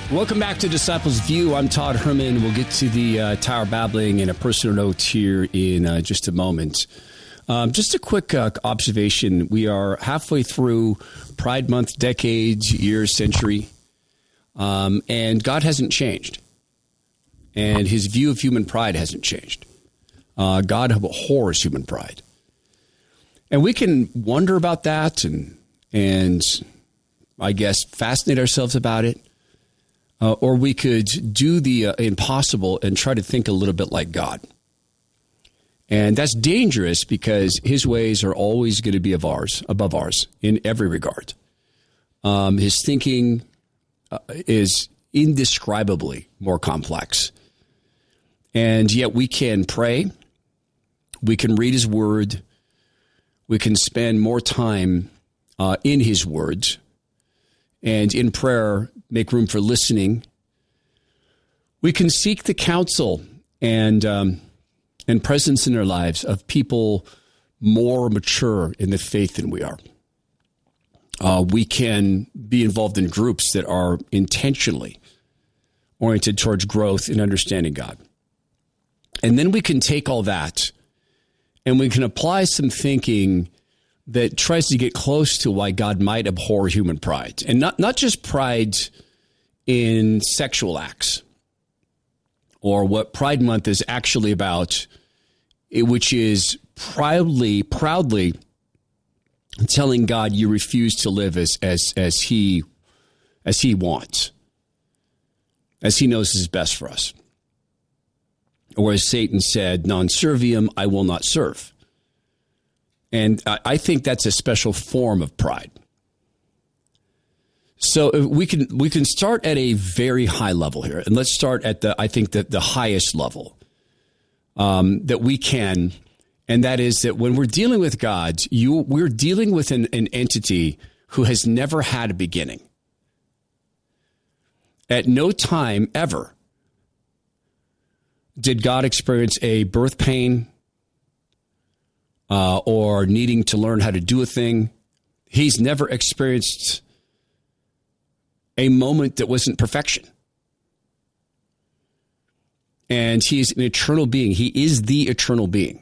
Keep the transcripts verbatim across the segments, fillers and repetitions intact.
Welcome back to Disciples View. I'm Todd Herman. We'll get to the uh, Tower Babbling and a personal note here in uh, just a moment. Um, just a quick uh, observation. We are halfway through Pride Month, decades, years, century, um, and God hasn't changed. And his view of human pride hasn't changed. Uh, God abhors human pride. And we can wonder about that and, and I guess, fascinate ourselves about it. Uh, or we could do the uh, impossible and try to think a little bit like God. And that's dangerous because his ways are always going to be of ours, above ours in every regard. Um, his thinking uh, is indescribably more complex. And yet we can pray, we can read his word, we can spend more time uh, in his words, and in prayer, make room for listening. We can seek the counsel and um, and presence in our lives of people more mature in the faith than we are. Uh, we can be involved in groups that are intentionally oriented towards growth and understanding God. And then we can take all that and we can apply some thinking that tries to get close to why God might abhor human pride. And not, not just pride in sexual acts or what Pride Month is actually about, which is proudly, proudly telling God you refuse to live as, as, as he, as he wants, as he knows is best for us. Or as Satan said, non serviam, I will not serve. And I think that's a special form of pride. So we can we can start at a very high level here, and let's start at the I think that the highest level um, that we can, and that is that when we're dealing with God, you we're dealing with an, an entity who has never had a beginning. At no time ever did God experience a birth pain. Uh, or needing to learn how to do a thing. He's never experienced a moment that wasn't perfection. And he's an eternal being. He is the eternal being.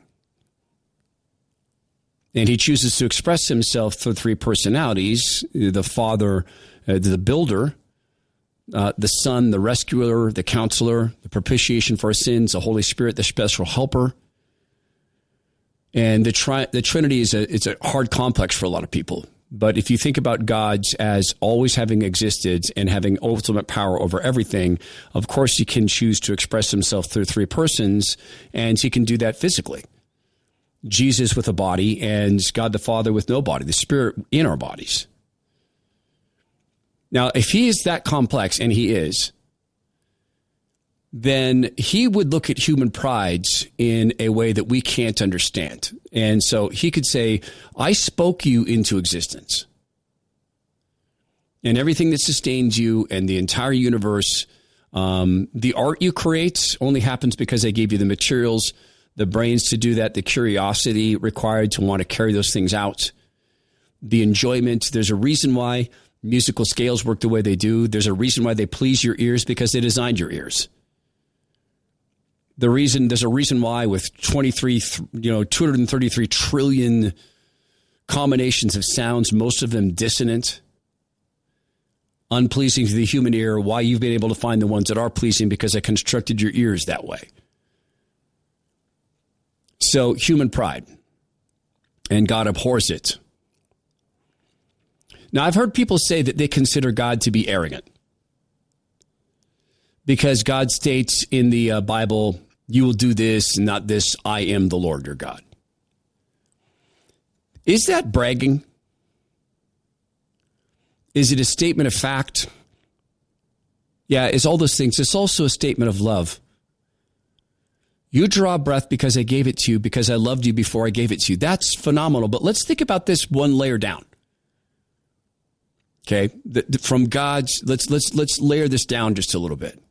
And he chooses to express himself through three personalities, the Father, uh, the builder, uh, the Son, the rescuer, the counselor, the propitiation for our sins, the Holy Spirit, the special helper. And the tri- the Trinity is a it's a hard complex for a lot of people. But if you think about God as always having existed and having ultimate power over everything, of course he can choose to express himself through three persons, and he can do that physically. Jesus with a body and God the Father with no body, the Spirit in our bodies. Now, if he is that complex, and he is, then he would look at human pride in a way that we can't understand. And so he could say, I spoke you into existence. And everything that sustains you and the entire universe, um, the art you create only happens because I gave you the materials, the brains to do that, the curiosity required to want to carry those things out, the enjoyment. There's a reason why musical scales work the way they do. There's a reason why they please your ears, because they designed your ears. The reason there's a reason why with twenty-three, you know, two hundred thirty-three trillion combinations of sounds, most of them dissonant, unpleasing to the human ear, why you've been able to find the ones that are pleasing, because I constructed your ears that way. So human pride, and God abhors it. Now, I've heard people say that they consider God to be arrogant because God states in the uh, Bible, you will do this and not this. I am the Lord your God. Is that bragging? Is it a statement of fact? Yeah, it's all those things. It's also a statement of love. You draw breath because I gave it to you, because I loved you before I gave it to you. That's phenomenal. But let's think about this one layer down. Okay, the, the, from God's, let's let's let's layer this down just a little bit.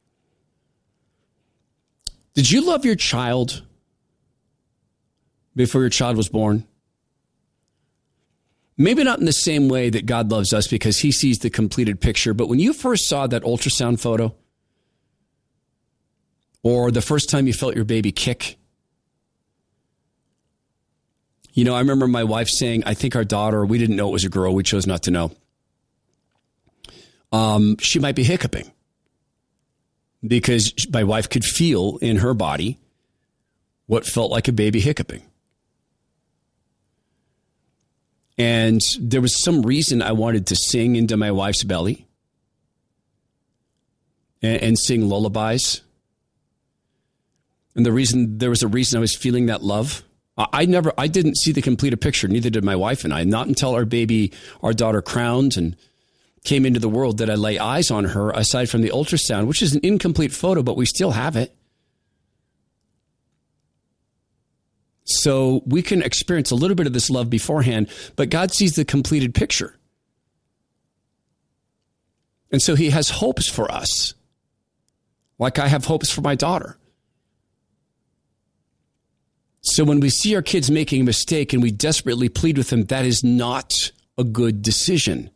Did you love your child before your child was born? Maybe not in the same way that God loves us because he sees the completed picture. But when you first saw that ultrasound photo, or the first time you felt your baby kick, you know, I remember my wife saying, I think our daughter, we didn't know it was a girl. We chose not to know. Um, she might be hiccuping because my wife could feel in her body what felt like a baby hiccuping. And there was some reason I wanted to sing into my wife's belly and, and sing lullabies. And the reason, there was a reason I was feeling that love. I never, I didn't see the completed picture. Neither did my wife and I. Not until our baby, our daughter crowned and came into the world did I lay eyes on her, aside from the ultrasound, which is an incomplete photo, but we still have it. So we can experience a little bit of this love beforehand, but God sees the completed picture. And so he has hopes for us, like I have hopes for my daughter. So when we see our kids making a mistake and we desperately plead with them, that is not a good decision.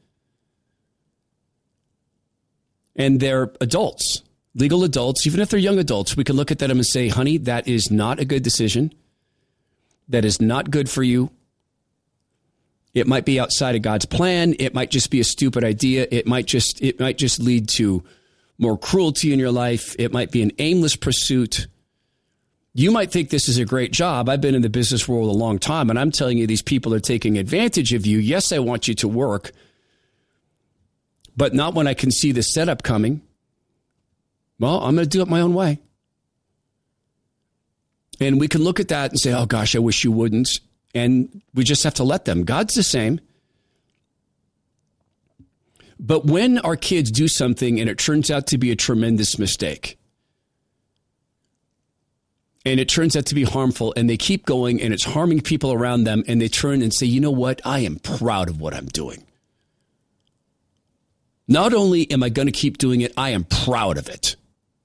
And they're adults, legal adults, even if they're young adults, we can look at them and say, honey, that is not a good decision. That is not good for you. It might be outside of God's plan. It might just be a stupid idea. It might just, it might just lead to more cruelty in your life. It might be an aimless pursuit. You might think this is a great job. I've been in the business world a long time, and I'm telling you, these people are taking advantage of you. Yes, I want you to work, but not when I can see the setup coming. Well, I'm going to do it my own way. And we can look at that and say, oh, gosh, I wish you wouldn't. And we just have to let them. God's the same. But when our kids do something and it turns out to be a tremendous mistake, and it turns out to be harmful, and they keep going and it's harming people around them, and they turn and say, you know what? I am proud of what I'm doing. Not only am I going to keep doing it, I am proud of it.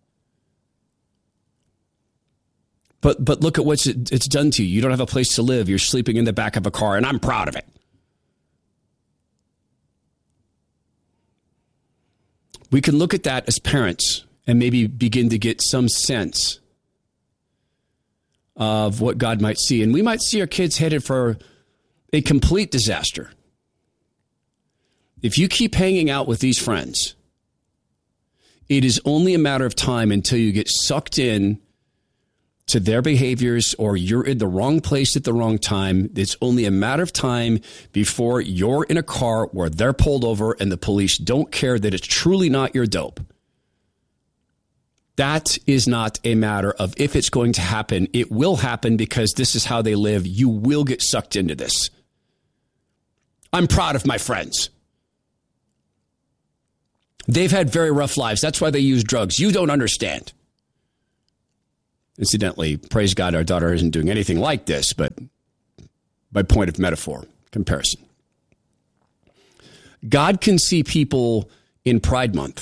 But but look at what it's done to you. You don't have a place to live. You're sleeping in the back of a car, and I'm proud of it. We can look at that as parents and maybe begin to get some sense of what God might see. And we might see our kids headed for a complete disaster. If you keep hanging out with these friends, it is only a matter of time until you get sucked in to their behaviors, or you're in the wrong place at the wrong time. It's only a matter of time before you're in a car where they're pulled over and the police don't care that it's truly not your dope. That is not a matter of if it's going to happen. It will happen because this is how they live. You will get sucked into this. I'm proud of my friends. They've had very rough lives. That's why they use drugs. You don't understand. Incidentally, praise God, our daughter isn't doing anything like this, but by point of metaphor, comparison. God can see people in Pride Month.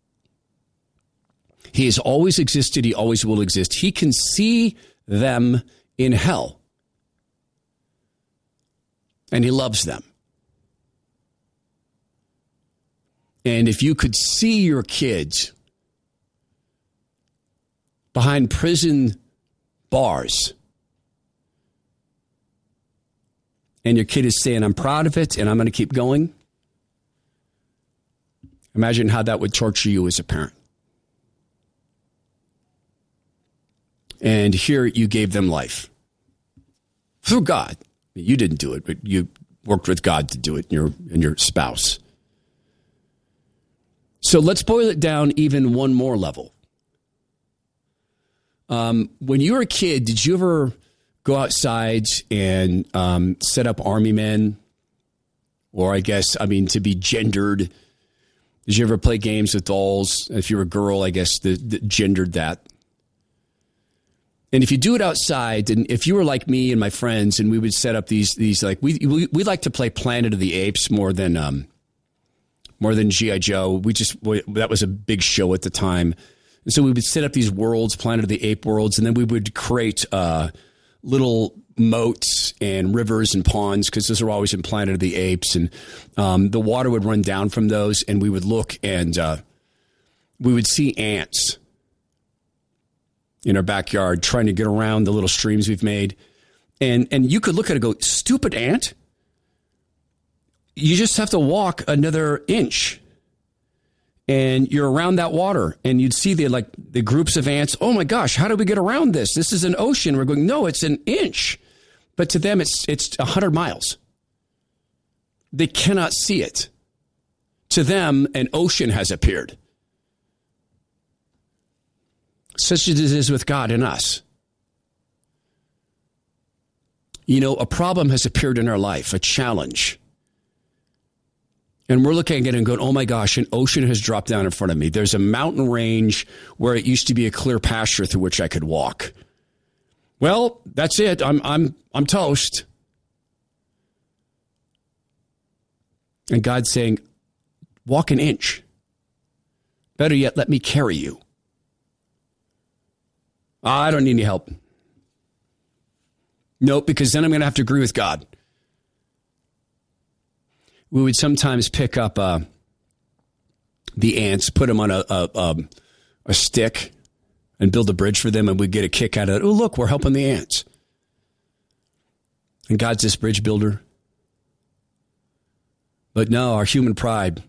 He has always existed. He always will exist. He can see them in hell. And he loves them. And if you could see your kids behind prison bars, and your kid is saying, I'm proud of it and I'm going to keep going, imagine how that would torture you as a parent. And here you gave them life through God. You didn't do it, but you worked with God to do it, and your, and your spouse. So let's boil it down even one more level. Um, when you were a kid, did you ever go outside and um, set up army men? Or I guess, I mean, to be gendered. Did you ever play games with dolls? If you're a girl, I guess the, the gendered that. And if you do it outside, and if you were like me and my friends, and we would set up these, these like, we, we, we like to play Planet of the Apes more than, um, more than G I. Joe. We just, we, that was a big show at the time. And so we would set up these worlds, Planet of the Ape worlds, and then we would create uh, little moats and rivers and ponds, because those are always implanted of the apes. And um, the water would run down from those, and we would look and uh, we would see ants in our backyard trying to get around the little streams we've made. And and you could look at it and go, stupid ant. You just have to walk another inch and you're around that water, and you'd see the like the groups of ants. Oh my gosh, how do we get around this? This is an ocean. We're going, no, it's an inch. But to them, it's it's a hundred miles. They cannot see it. To them, an ocean has appeared. Such as it is with God and us. You know, a problem has appeared in our life, a challenge. And we're looking at it and going, oh my gosh, an ocean has dropped down in front of me. There's a mountain range where it used to be a clear pasture through which I could walk. Well, that's it. I'm I'm I'm toast. And God's saying, walk an inch. Better yet, let me carry you. I don't need any help. Nope, because then I'm going to have to agree with God. We would sometimes pick up uh, the ants, put them on a, a, a, a stick, and build a bridge for them, and we'd get a kick out of it. Oh, look, we're helping the ants. And God's this bridge builder. But no, our human pride.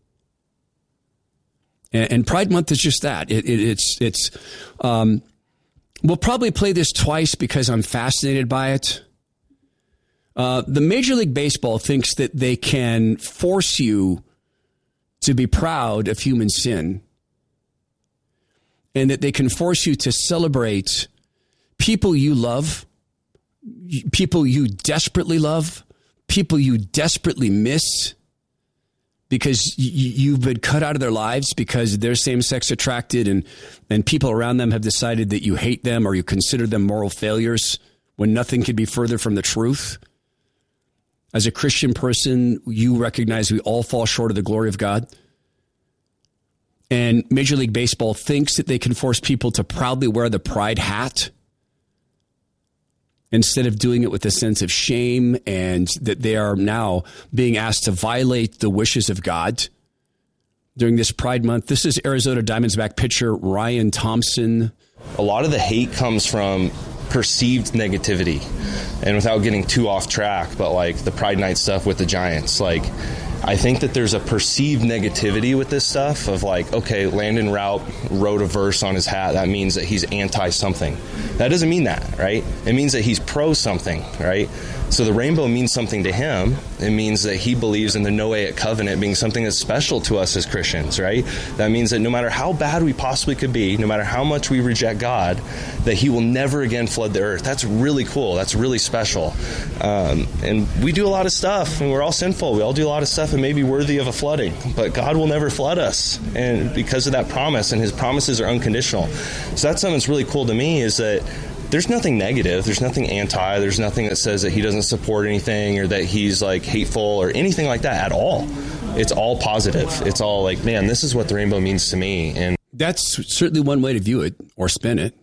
And, and Pride Month is just that. It, it, it's, it's, um, we'll probably play this twice because I'm fascinated by it. Uh, the Major League Baseball thinks that they can force you to be proud of human sin, and that they can force you to celebrate people you love, people you desperately love, people you desperately miss, because y- you've been cut out of their lives because they're same-sex attracted, and, and people around them have decided that you hate them or you consider them moral failures when nothing could be further from the truth. As a Christian person, you recognize we all fall short of the glory of God. And Major League Baseball thinks that they can force people to proudly wear the pride hat instead of doing it with a sense of shame, and that they are now being asked to violate the wishes of God during this Pride Month. This is Arizona Diamondback pitcher Ryan Thompson. A lot of the hate comes from perceived negativity, and without getting too off track, but like the Pride Night stuff with the Giants, like I think that there's a perceived negativity with this stuff of like, okay, Landon Routt wrote a verse on his hat. That means that he's anti something. That doesn't mean that, right? It means that he's pro something, right? So the rainbow means something to him. It means that he believes in the Noahic covenant being something that's special to us as Christians, right? That means that no matter how bad we possibly could be, no matter how much we reject God, that he will never again flood the earth. That's really cool. That's really special. Um, and we do a lot of stuff, and we're all sinful. We all do a lot of stuff that may be worthy of a flooding, but God will never flood us, and because of that promise, and his promises are unconditional. So that's something that's really cool to me, is that there's nothing negative. There's nothing anti. There's nothing that says that he doesn't support anything or that he's like hateful or anything like that at all. It's all positive. It's all like, man, this is what the rainbow means to me. And that's certainly one way to view it or spin it.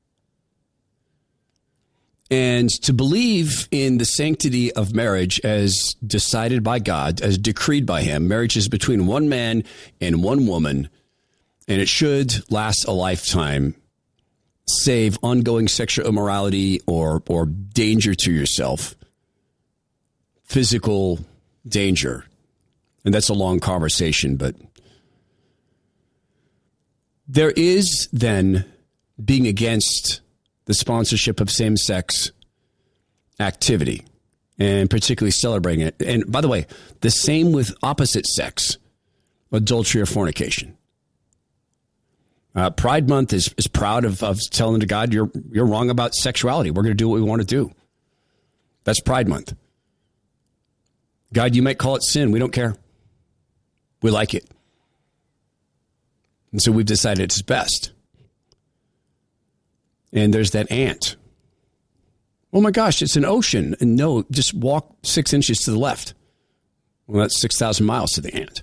And to believe in the sanctity of marriage as decided by God, as decreed by him. Marriage is between one man and one woman, and it should last a lifetime, save ongoing sexual immorality or or danger to yourself, physical danger. And that's a long conversation, but there is then being against the sponsorship of same-sex activity, and particularly celebrating it. And by the way, the same with opposite sex, adultery or fornication. Uh, Pride Month is, is proud of, of telling to God, you're you're wrong about sexuality. We're going to do what we want to do. That's Pride Month. God, you might call it sin. We don't care. We like it. And so we've decided it's best. And there's that ant. Oh my gosh, it's an ocean. And no, just walk six inches to the left. Well, that's six thousand miles to the ant.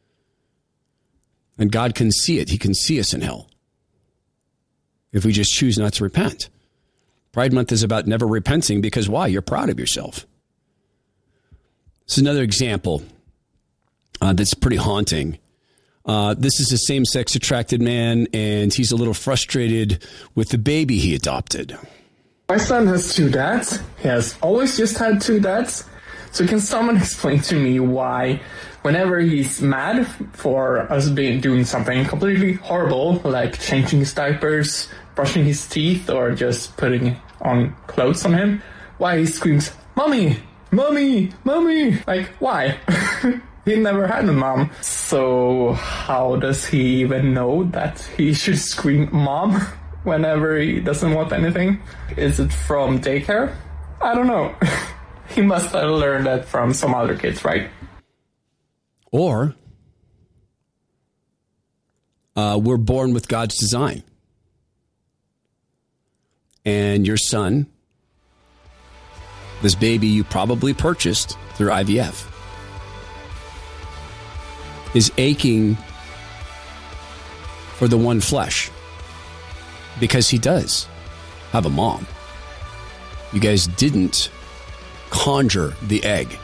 And God can see it. He can see us in hell if we just choose not to repent. Pride Month is about never repenting because why? You're proud of yourself. It's another example uh, that's pretty haunting. Uh, this is a same-sex attracted man, and he's a little frustrated with the baby he adopted. My son has two dads. He has always just had two dads. So can someone explain to me why whenever he's mad for us being doing something completely horrible, like changing his diapers, brushing his teeth, or just putting on clothes on him, why he screams, "Mommy! Mommy! Mommy!" Like, why? He never had a mom. So how does he even know that he should scream "Mom" whenever he doesn't want anything? Is it from daycare? I don't know. He must have learned that from some other kids, right? Or uh, we're born with God's design. And your son, this baby you probably purchased through I V F, is aching for the one flesh because he does have a mom. You guys didn't conjure the egg.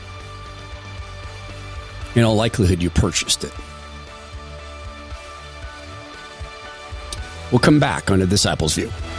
In all likelihood, you purchased it. We'll come back on A Disciple's View.